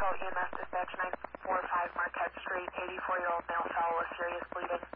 EMS dispatch 945 Marquette Street, 84-year-old male fell with serious bleeding.